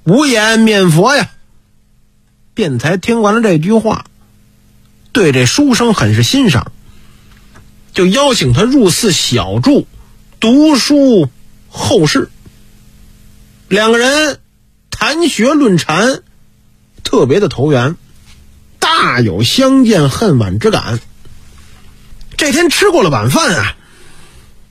无颜面佛呀。辩才听完了这句话，对这书生很是欣赏，就邀请他入寺小住，读书后事。两个人谈学论禅，特别的投缘，大有相见恨晚之感。这天吃过了晚饭啊，